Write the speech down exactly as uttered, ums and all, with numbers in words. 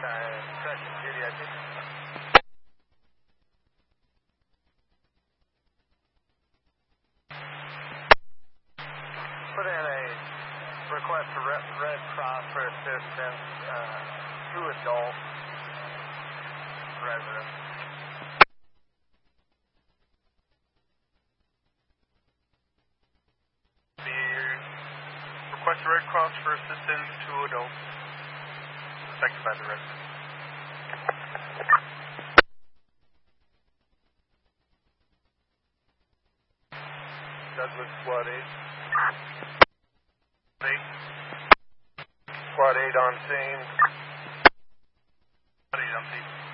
time, tracking duty, I think. Put in a request for Red, Red Cross for assistance, uh, two adult residents. The request for Red Cross for assistance to adults affected by the resident. Douglas Squad eight. Eight. Squad eight on scene. Squad eight on scene.